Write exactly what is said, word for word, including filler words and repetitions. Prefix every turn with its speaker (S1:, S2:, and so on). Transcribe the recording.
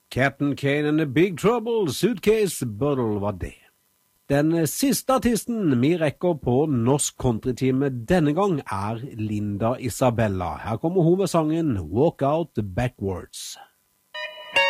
S1: Captain Kane and the Big Trouble, Suitcase Bottle var det. Den siste artisten vi rekker på norsk countrytime denne gang er Linda Isabella. Her kommer hun med sangen Walk Out Backwards.